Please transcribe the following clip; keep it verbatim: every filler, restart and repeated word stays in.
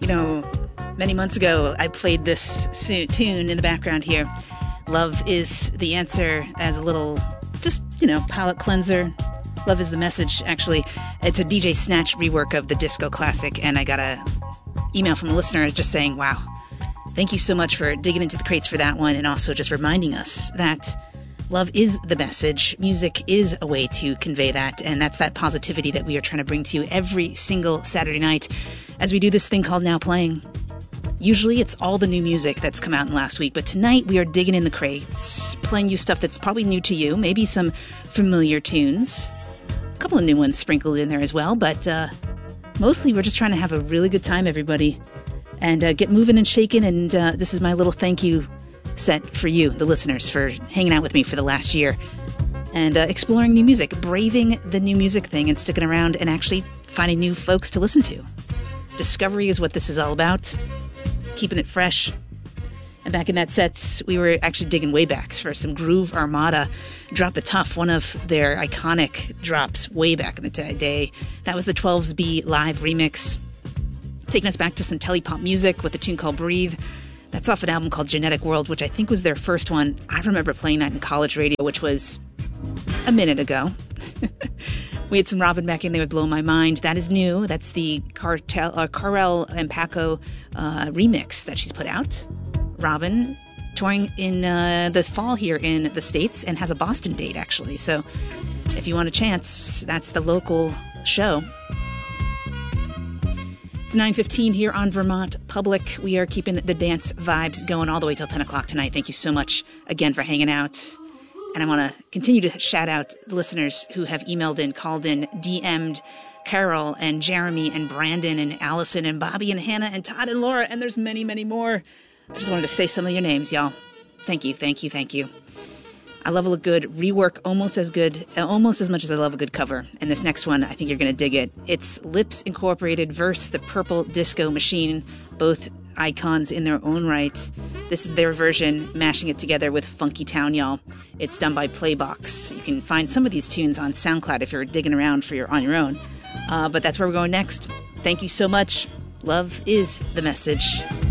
know, many months ago, I played this su- tune in the background here. Love is the answer, as a little, just, you know, palate cleanser. Love is the message, actually. It's a D J Snatch rework of the disco classic, and I got a email from a listener just saying, wow, thank you so much for digging into the crates for that one, and also just reminding us that love is the message. Music is a way to convey that, and that's that positivity that we are trying to bring to you every single Saturday night as we do this thing called Now Playing. Usually it's all the new music that's come out in the last week, but tonight we are digging in the crates, playing you stuff that's probably new to you, maybe some familiar tunes, a couple of new ones sprinkled in there as well, but uh, mostly we're just trying to have a really good time, everybody, and uh, get moving and shaking, and uh, this is my little thank you set for you, the listeners, for hanging out with me for the last year and uh, exploring new music, braving the new music thing and sticking around and actually finding new folks to listen to. Discovery is what this is all about. Keeping it fresh. And back in that set, we were actually digging way backs for some Groove Armada. Drop the Tough, one of their iconic drops way back in the t- day. That was the twelves B live remix. Taking us back to some telepop music with a tune called Breathe. That's off an album called Genetic World, which I think was their first one. I remember playing that in college radio, which was a minute ago. We had some Robin back in there with Blow My Mind. That is new. That's the Cartel, uh, Carel and Paco uh, remix that she's put out. Robin touring in uh, the fall here in the States and has a Boston date, actually. So if you want a chance, that's the local show. It's nine fifteen here on Vermont Public. We are keeping the dance vibes going all the way till ten o'clock tonight. Thank you so much again for hanging out. And I want to continue to shout out the listeners who have emailed in, called in, D M'd Carol and Jeremy and Brandon and Allison and Bobby and Hannah and Todd and Laura. And there's many, many more. I just wanted to say some of your names, y'all. Thank you, thank you, thank you. I love a good rework, almost as good, almost as much as I love a good cover. And this next one, I think you're going to dig it. It's Lips Incorporated versus the Purple Disco Machine, both icons in their own right. This is their version, mashing it together with Funky Town, y'all. It's done by Playbox. You can find some of these tunes on SoundCloud if you're digging around for your on your own. Uh, but that's where we're going next. Thank you so much. Love is the message.